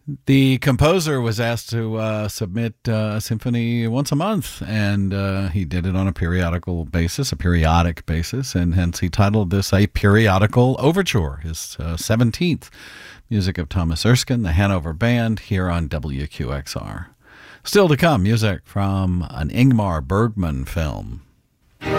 The composer was asked to submit a symphony once a month, and he did it on a periodic basis, and hence he titled this a periodical overture, his 17th. Music of Thomas Erskine, the Hanover Band, here on WQXR. Still to come, music from an Ingmar Bergman film.